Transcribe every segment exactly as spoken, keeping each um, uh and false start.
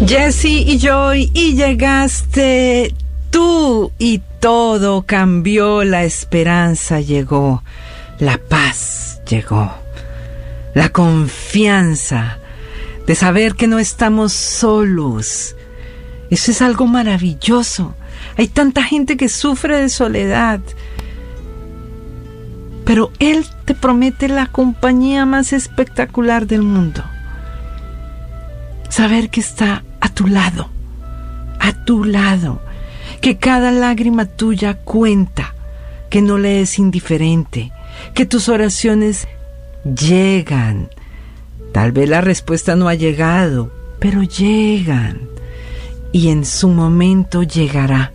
Jesse y Joy, y llegaste tú y todo cambió, la esperanza llegó, la paz llegó, la confianza de saber que no estamos solos. Eso es algo maravilloso. Hay tanta gente que sufre de soledad, pero Él te promete la compañía más espectacular del mundo. Saber que está a tu lado, a tu lado, que cada lágrima tuya cuenta, que no le es indiferente, que tus oraciones llegan. Tal vez la respuesta no ha llegado, pero llegan, y en su momento llegará.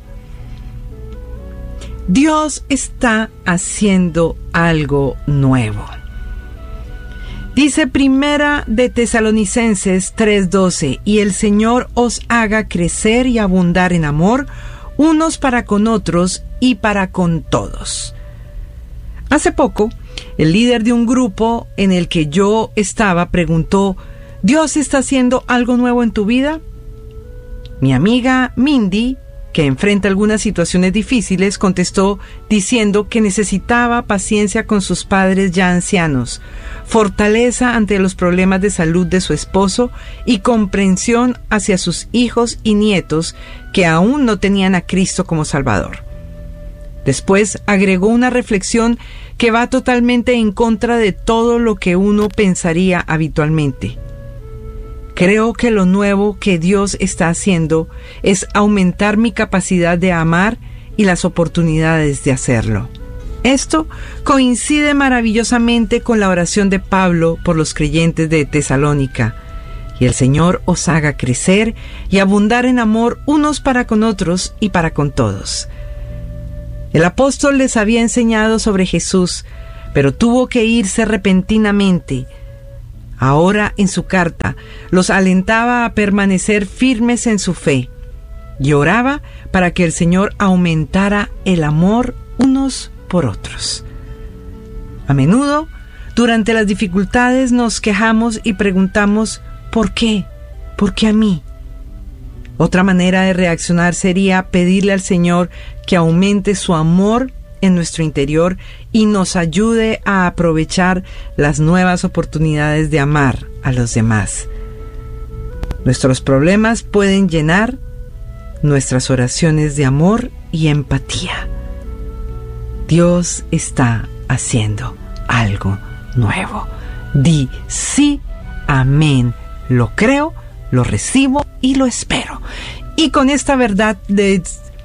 Dios está haciendo algo nuevo. Dice Primera de Tesalonicenses tres doce, y el Señor os haga crecer y abundar en amor, unos para con otros y para con todos. Hace poco, el líder de un grupo en el que yo estaba preguntó, ¿Dios está haciendo algo nuevo en tu vida? Mi amiga Mindy, que enfrenta algunas situaciones difíciles, contestó diciendo que necesitaba paciencia con sus padres ya ancianos, fortaleza ante los problemas de salud de su esposo y comprensión hacia sus hijos y nietos que aún no tenían a Cristo como Salvador. Después agregó una reflexión que va totalmente en contra de todo lo que uno pensaría habitualmente. Creo que lo nuevo que Dios está haciendo es aumentar mi capacidad de amar y las oportunidades de hacerlo. Esto coincide maravillosamente con la oración de Pablo por los creyentes de Tesalónica. Y el Señor os haga crecer y abundar en amor unos para con otros y para con todos. El apóstol les había enseñado sobre Jesús, pero tuvo que irse repentinamente. Ahora, en su carta, los alentaba a permanecer firmes en su fe y oraba para que el Señor aumentara el amor unos por otros. A menudo, durante las dificultades, nos quejamos y preguntamos, ¿por qué? ¿Por qué a mí? Otra manera de reaccionar sería pedirle al Señor que aumente su amor en nuestro interior y nos ayude a aprovechar las nuevas oportunidades de amar a los demás. Nuestros problemas pueden llenar nuestras oraciones de amor y empatía. Dios está haciendo algo nuevo. Di sí, amén. Lo creo, lo recibo y lo espero. Y con esta verdad de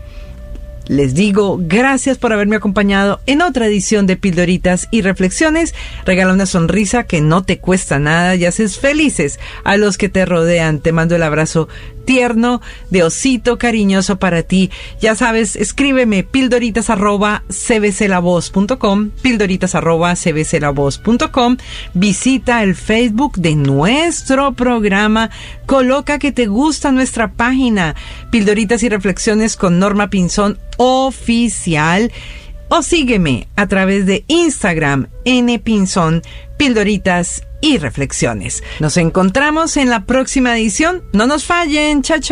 les digo gracias por haberme acompañado en otra edición de Pildoritas y Reflexiones. Regala una sonrisa que no te cuesta nada y haces felices a los que te rodean. Te mando el abrazo tierno de osito cariñoso para ti. Ya sabes, escríbeme pildoritas arroba cbclavoz punto com, pildoritas arroba cbclavoz punto com. Visita el Facebook de nuestro programa. Coloca que te gusta nuestra página Pildoritas y Reflexiones con Norma Pinzón Oficial, o sígueme a través de Instagram N Pinzón Pildoritas y Reflexiones. Nos encontramos en la próxima edición. No nos fallen. Chao, chao.